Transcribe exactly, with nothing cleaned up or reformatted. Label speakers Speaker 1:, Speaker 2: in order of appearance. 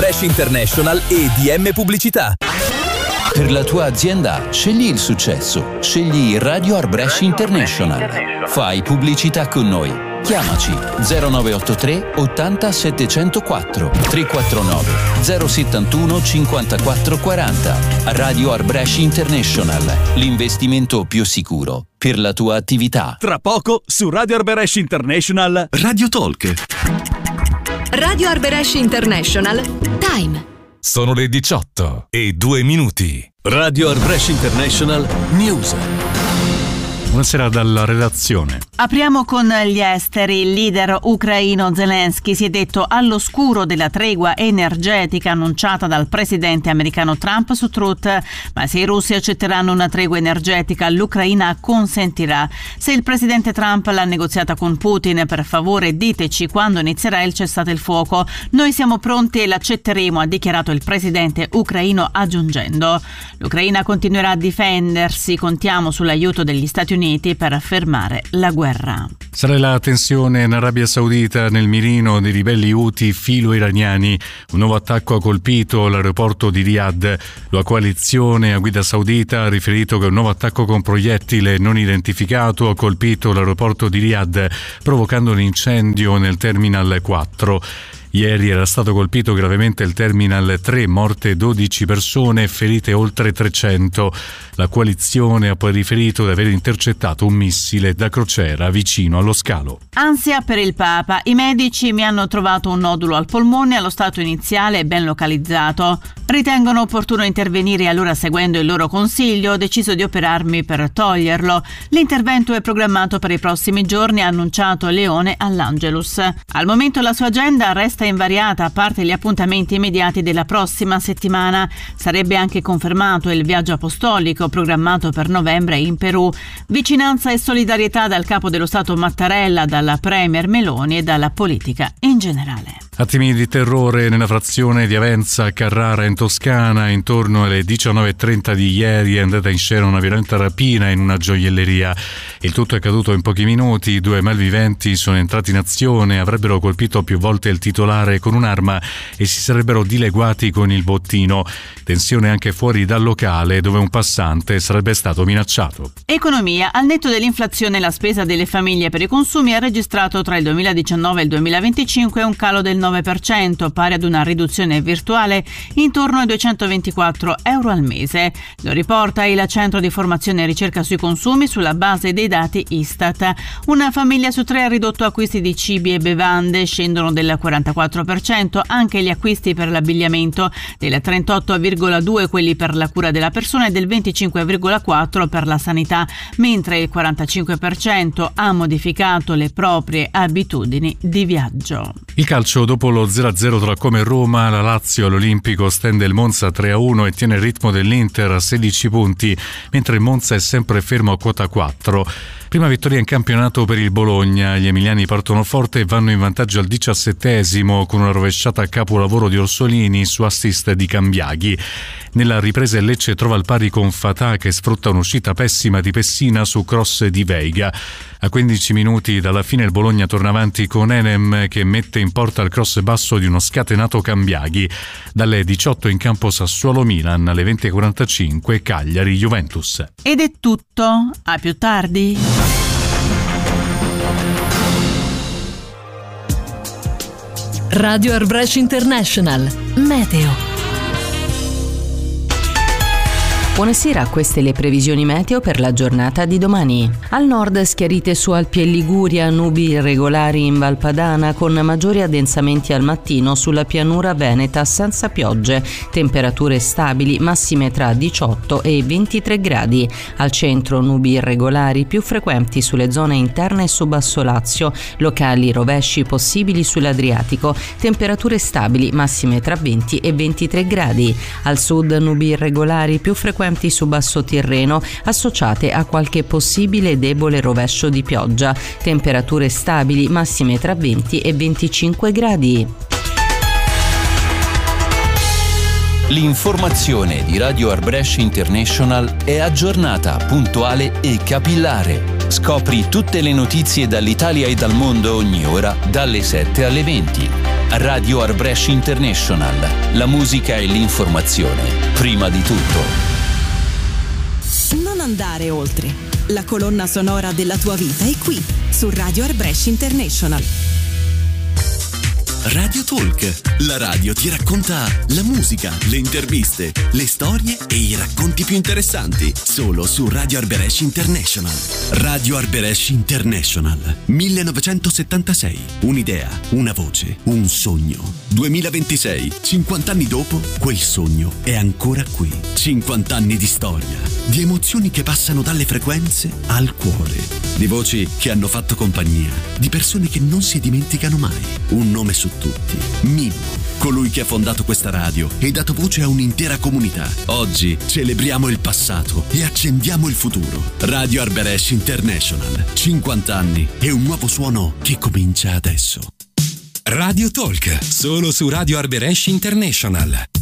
Speaker 1: Brescia International e D M Pubblicità.
Speaker 2: Per la tua azienda, scegli il successo. Scegli Radio Brescia International. Fai pubblicità con noi. Chiamaci zero nove otto tre ottanta settecentoquattro tre quattro nove zero settantuno cinquantaquattro quaranta. Radio Brescia International, l'investimento più sicuro per la tua attività.
Speaker 1: Tra poco su Radio Brescia International Radio Talk.
Speaker 3: Radio Brescia International Time.
Speaker 4: Sono le diciotto e due minuti.
Speaker 1: Radio Brescia International News.
Speaker 5: Buonasera dalla redazione.
Speaker 6: Apriamo con gli esteri. Il leader ucraino Zelensky si è detto all'oscuro della tregua energetica annunciata dal presidente americano Trump su Truth, ma se i russi accetteranno una tregua energetica l'Ucraina consentirà. Se il presidente Trump l'ha negoziata con Putin, per favore diteci quando inizierà il cessate il fuoco. Noi siamo pronti e l'accetteremo, ha dichiarato il presidente ucraino, aggiungendo: l'Ucraina continuerà a difendersi, contiamo sull'aiuto degli Stati Uniti per fermare la guerra.
Speaker 5: Sarà la tensione in Arabia Saudita nel mirino dei ribelli Houthi filo-iraniani. Un nuovo attacco ha colpito l'aeroporto di Riyadh. La coalizione a guida saudita ha riferito che un nuovo attacco con proiettile non identificato ha colpito l'aeroporto di Riyadh, provocando un incendio nel Terminal quattro. Ieri era stato colpito gravemente il Terminal tre, morte dodici persone, ferite oltre trecento. La coalizione ha poi riferito di aver intercettato un missile da crociera vicino allo scalo.
Speaker 6: Ansia per il Papa. I medici mi hanno trovato un nodulo al polmone allo stato iniziale e ben localizzato. Ritengono opportuno intervenire e allora, seguendo il loro consiglio, ho deciso di operarmi per toglierlo. L'intervento è programmato per i prossimi giorni, ha annunciato Leone all'Angelus. Al momento la sua agenda resta invariata, a parte gli appuntamenti immediati della prossima settimana. Sarebbe anche confermato il viaggio apostolico programmato per novembre in Perù. Vicinanza e solidarietà dal capo dello Stato Mattarella, dalla premier Meloni e dalla politica in generale.
Speaker 5: Attimi di terrore nella frazione di Avenza, Carrara in Toscana. Intorno alle diciannove e trenta di ieri è andata in scena una violenta rapina in una gioielleria. Il tutto è accaduto in pochi minuti. Due malviventi sono entrati in azione, avrebbero colpito più volte il titolare con un'arma e si sarebbero dileguati con il bottino. Tensione anche fuori dal locale, dove un passante sarebbe stato minacciato.
Speaker 6: Economia. Al netto dell'inflazione, la spesa delle famiglie per i consumi ha registrato tra il duemiladiciannove e il duemilaventicinque un calo del nove per cento, pari ad una riduzione virtuale intorno ai duecentoventiquattro euro al mese. Lo riporta il Centro di Formazione e Ricerca sui Consumi sulla base dei dati Istat. Una famiglia su tre ha ridotto acquisti di cibi e bevande, scendono del quarantaquattro per cento anche gli acquisti per l'abbigliamento, del trentotto virgola due per cento quelli per la cura della persona e del venticinque virgola quattro per cento per la sanità, mentre il quarantacinque per cento ha modificato le proprie abitudini di viaggio.
Speaker 5: Il calcio. Dopo lo zero a zero tra Como e Roma, la Lazio all'Olimpico stende il Monza tre a uno e tiene il ritmo dell'Inter a sedici punti, mentre il Monza è sempre fermo a quota quattro. Prima vittoria in campionato per il Bologna. Gli emiliani partono forte e vanno in vantaggio al diciassettesimo con una rovesciata a capolavoro di Orsolini su assist di Cambiaghi. Nella ripresa il Lecce trova il pari con Fatà, che sfrutta un'uscita pessima di Pessina su cross di Veiga. A quindici minuti dalla fine il Bologna torna avanti con Enem, che mette in porta il cross basso di uno scatenato Cambiaghi. Dalle diciotto in campo Sassuolo-Milan, alle venti e quarantacinque Cagliari-Juventus.
Speaker 6: Ed è tutto. A più tardi.
Speaker 3: Radio Brescia International Meteo. Buonasera, queste le previsioni meteo per la giornata di domani. Al nord schiarite su Alpi e Liguria, nubi irregolari in Val Padana con maggiori addensamenti al mattino sulla pianura veneta senza piogge, temperature stabili massime tra diciotto e ventitré gradi. Al centro nubi irregolari più frequenti sulle zone interne e su Basso Lazio, locali rovesci possibili sull'Adriatico, temperature stabili massime tra venti e ventitré gradi. Al sud nubi irregolari più frequenti su Basso Tirreno, associate a qualche possibile debole rovescio di pioggia, temperature stabili massime tra venti e venticinque gradi.
Speaker 2: L'informazione di Radio Brescia International è aggiornata, puntuale e capillare. Scopri tutte le notizie dall'Italia e dal mondo ogni ora, dalle sette alle venti. Radio Art Brescia International. La musica e l'informazione prima di tutto.
Speaker 7: Non andare oltre. La colonna sonora della tua vita è qui, su Radio Art Brescia International.
Speaker 8: Radio Talk, la radio ti racconta la musica, le interviste, le storie e i racconti più interessanti, solo su Radio Art Brescia International. Radio Art Brescia International, millenovecentosettantasei, un'idea, una voce, un sogno. duemilaventisei, cinquanta anni dopo, quel sogno è ancora qui. cinquanta anni di storia, di emozioni che passano dalle frequenze al cuore, di voci che hanno fatto compagnia, di persone che non si dimenticano mai. Un nome su tutti, Mimmo, colui che ha fondato questa radio e dato voce a un'intera comunità. Oggi celebriamo il passato e accendiamo il futuro. Radio Art Brescia International, cinquanta anni e un nuovo suono che comincia adesso.
Speaker 9: Radio Talk, solo su Radio Art Brescia International.